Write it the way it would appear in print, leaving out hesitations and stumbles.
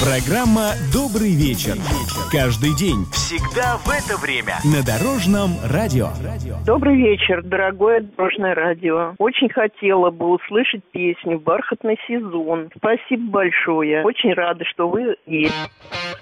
Программа «Добрый вечер». Каждый день, всегда в это время. На Дорожном радио. Добрый вечер, дорогое Дорожное радио. Очень хотела бы услышать песню «Бархатный сезон». Спасибо большое. Очень рада, что вы есть.